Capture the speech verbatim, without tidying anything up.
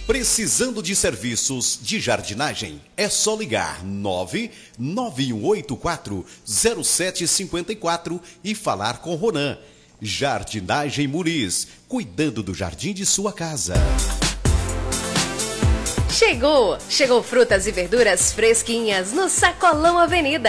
Precisando de serviços de jardinagem? É só ligar nove nove um oito quatro zero sete cinco quatro e falar com Ronan. Jardinagem Muniz, cuidando do jardim de sua casa. Chegou! Chegou frutas e verduras fresquinhas no Sacolão Avenida.